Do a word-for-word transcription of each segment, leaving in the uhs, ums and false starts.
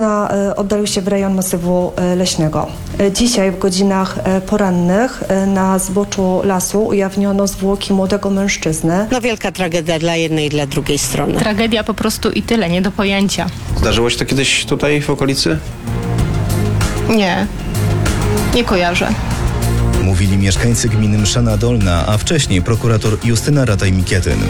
Szczyna oddalił się w rejon masywu leśnego. Dzisiaj w godzinach porannych na zboczu lasu ujawniono zwłoki młodego mężczyzny. No wielka tragedia dla jednej i dla drugiej strony. Tragedia po prostu i tyle, nie do pojęcia. Zdarzyło się to kiedyś tutaj w okolicy? Nie, nie kojarzę. Mówili mieszkańcy gminy Mszana Dolna, a wcześniej prokurator Justyna Rataj-Mikietyn.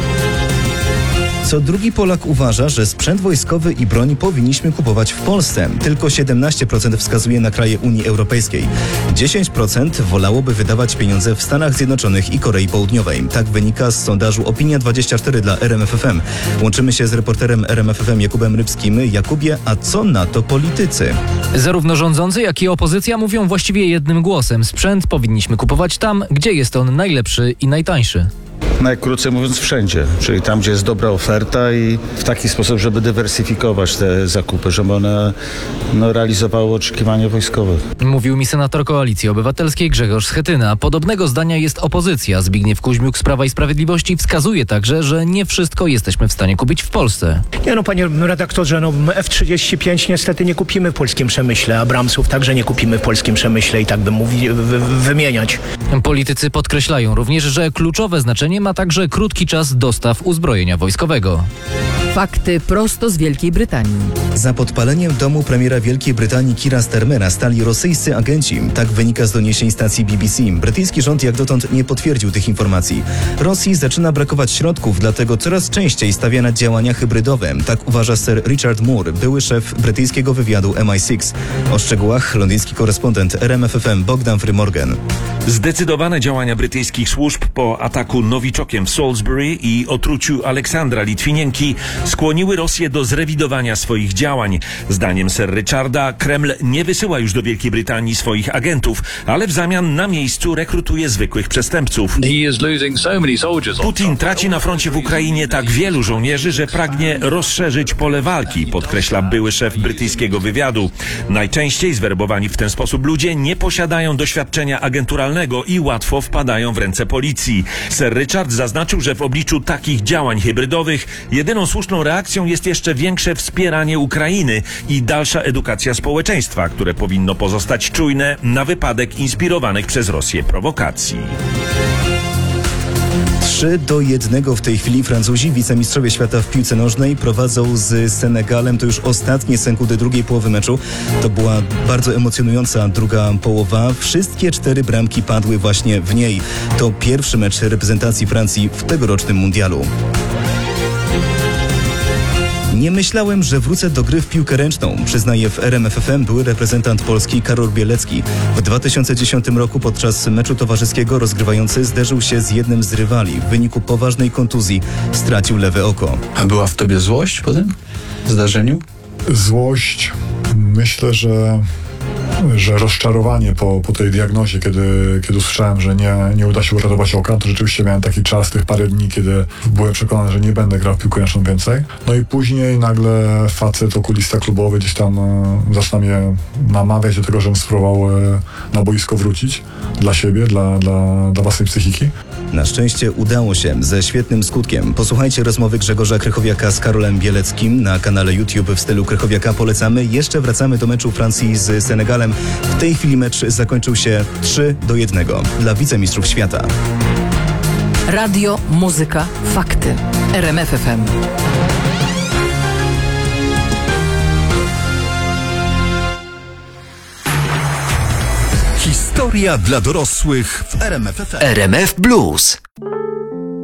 Co drugi Polak uważa, że sprzęt wojskowy i broń powinniśmy kupować w Polsce. Tylko siedemnaście procent wskazuje na kraje Unii Europejskiej. dziesięć procent wolałoby wydawać pieniądze w Stanach Zjednoczonych i Korei Południowej. Tak wynika z sondażu Opinia dwadzieścia cztery dla R M F F M. Łączymy się z reporterem R M F F M Jakubem Rybskim. Jakubie, a co na to politycy? Zarówno rządzący, jak i opozycja mówią właściwie jednym głosem. Sprzęt powinniśmy kupować tam, gdzie jest on najlepszy i najtańszy. Najkrócej mówiąc wszędzie, czyli tam, gdzie jest dobra oferta i w taki sposób, żeby dywersyfikować te zakupy, żeby one no, realizowały oczekiwania wojskowe. Mówił mi senator Koalicji Obywatelskiej Grzegorz Schetyna. Podobnego zdania jest opozycja. Zbigniew Kuźmiuk z Prawa i Sprawiedliwości wskazuje także, że nie wszystko jesteśmy w stanie kupić w Polsce. Nie no, panie redaktorze, no F trzydzieści pięć niestety nie kupimy w polskim przemyśle, Abramsów także nie kupimy w polskim przemyśle i tak bym mówił, wy, wymieniać. Politycy podkreślają również, że kluczowe znaczenie ma także krótki czas dostaw uzbrojenia wojskowego. Fakty prosto z Wielkiej Brytanii. Za podpaleniem domu premiera Wielkiej Brytanii Keira Starmera stali rosyjscy agenci. Tak wynika z doniesień stacji B B C. Brytyjski rząd jak dotąd nie potwierdził tych informacji. Rosji zaczyna brakować środków, dlatego coraz częściej stawia na działania hybrydowe. Tak uważa Sir Richard Moore, były szef brytyjskiego wywiadu M I sześć. O szczegółach londyński korespondent R M F F M Bogdan Frymorgan. Zdecydowane działania brytyjskich służb po ataku nowiczokiem w Salisbury i otruciu Aleksandra Litwinienki skłoniły Rosję do zrewidowania swoich działań. Zdaniem Sir Richarda Kreml nie wysyła już do Wielkiej Brytanii swoich agentów, ale w zamian na miejscu rekrutuje zwykłych przestępców. Putin traci na froncie w Ukrainie tak wielu żołnierzy, że pragnie rozszerzyć pole walki, podkreśla były szef brytyjskiego wywiadu. Najczęściej zwerbowani w ten sposób ludzie nie posiadają doświadczenia agenturalnego i łatwo wpadają w ręce policji. Sir Richard zaznaczył, że w obliczu takich działań hybrydowych jedyną słuszną reakcją jest jeszcze większe wspieranie Ukrainy i dalsza edukacja społeczeństwa, które powinno pozostać czujne na wypadek inspirowanych przez Rosję prowokacji. trzy do jednego w tej chwili Francuzi, wicemistrzowie świata w piłce nożnej, prowadzą z Senegalem. To już ostatnie sekundy drugiej połowy meczu. To była bardzo emocjonująca druga połowa. Wszystkie cztery bramki padły właśnie w niej. To pierwszy mecz reprezentacji Francji w tegorocznym mundialu. Nie myślałem, że wrócę do gry w piłkę ręczną, przyznaje w R M F F M były reprezentant Polski Karol Bielecki. W dwa tysiące dziesiątym roku podczas meczu towarzyskiego rozgrywający zderzył się z jednym z rywali. W wyniku poważnej kontuzji stracił lewe oko. A była w tobie złość po tym zdarzeniu? Złość, myślę, że... że rozczarowanie po, po tej diagnozie, kiedy, kiedy usłyszałem, że nie, nie uda się uratować oka, to rzeczywiście miałem taki czas, tych parę dni, kiedy byłem przekonany, że nie będę grał w piłkę ręczną więcej. No i później nagle facet, okulista klubowy gdzieś tam e, zaczyna mnie namawiać do tego, żebym spróbował e, na boisko wrócić dla siebie, dla, dla, dla własnej psychiki. Na szczęście udało się, ze świetnym skutkiem. Posłuchajcie rozmowy Grzegorza Krychowiaka z Karolem Bieleckim na kanale YouTube w stylu Krychowiaka. Polecamy. Jeszcze wracamy do meczu Francji z Senegalem. W tej chwili mecz zakończył się trzy do jednego dla wicemistrzów świata. Radio, muzyka, fakty. R M F F M. Historia dla dorosłych w R M F F M. R M F Blues.